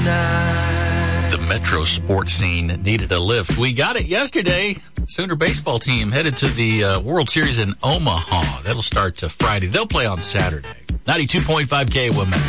The Metro sports scene needed a lift. We got it yesterday. Sooner baseball team headed to the World Series in Omaha. That'll start Friday. They'll play on Saturday. 92.5 KWMN.